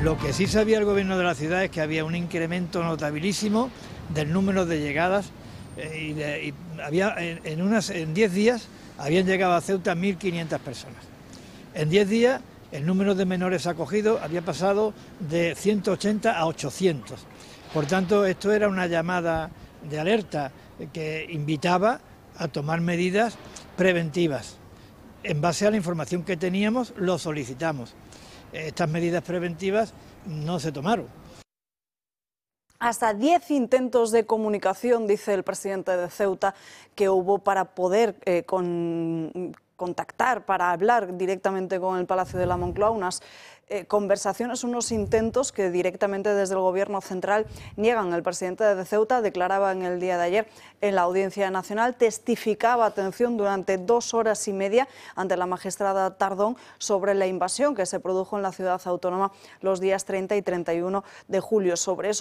Lo que sí sabía el gobierno de la ciudad es que había un incremento notabilísimo del número de llegadas y había en 10 días habían llegado a Ceuta 1.500 personas. En 10 días el número de menores acogidos había pasado de 180 a 800. Por tanto, esto era una llamada de alerta que invitaba a tomar medidas preventivas. En base a la información que teníamos, lo solicitamos. Estas medidas preventivas no se tomaron. Hasta 10 intentos de comunicación, dice el presidente de Ceuta, que hubo para poder contactar, para hablar directamente con el Palacio de la Moncloa, unas conversaciones, unos intentos que directamente desde el Gobierno central niegan. El presidente de Ceuta declaraba en el día de ayer en la Audiencia Nacional, testificaba, atención, durante 2 horas y media ante la magistrada Tardón sobre la invasión que se produjo en la ciudad autónoma los días 30 y 31 de julio. Sobre eso